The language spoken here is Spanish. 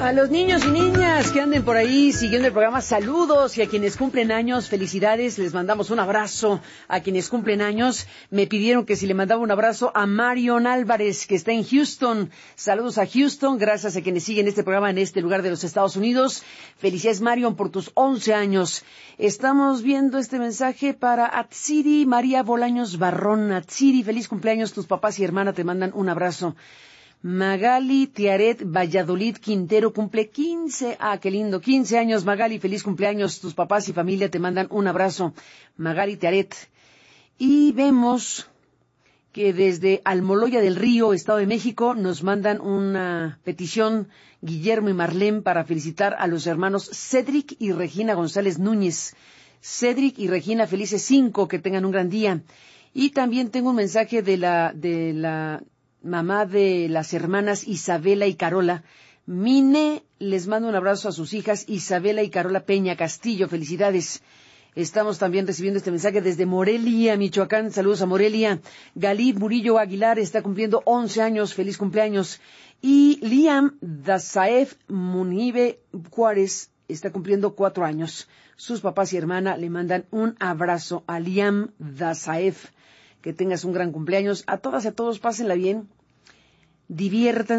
A los niños y niñas que anden por ahí siguiendo el programa, saludos, y a quienes cumplen años, felicidades, les mandamos un abrazo. A quienes cumplen años, me pidieron que si le mandaba un abrazo a Marion Álvarez, que está en Houston. Saludos a Houston, gracias a quienes siguen este programa en este lugar de los Estados Unidos. Felicidades, Marion, por tus 11 años. Estamos viendo este mensaje para Atsiri María Bolaños Barrón. Atsiri, feliz cumpleaños, tus papás y hermana te mandan un abrazo. Magali Tiaret Valladolid Quintero cumple 15. Ah, qué lindo. 15 años, Magali. Feliz cumpleaños. Tus papás y familia te mandan un abrazo. Magali Tiaret. Y vemos que desde Almoloya del Río, Estado de México, nos mandan una petición Guillermo y Marlene para felicitar a los hermanos Cedric y Regina González Núñez. Cedric y Regina, felices 5, que tengan un gran día. Y también tengo un mensaje de la mamá de las hermanas Isabela y Carola. Mine les mando un abrazo a sus hijas Isabela y Carola Peña Castillo. Felicidades. Estamos también recibiendo este mensaje desde Morelia, Michoacán. Saludos a Morelia. Galí Murillo Aguilar está cumpliendo 11 años. Feliz cumpleaños. Y Liam Dazaef Munibe Juárez está cumpliendo 4 años. Sus papás y hermana le mandan un abrazo a Liam Dazaef. Que tengas un gran cumpleaños. A todas y a todos, pásenla bien. Diviértanse.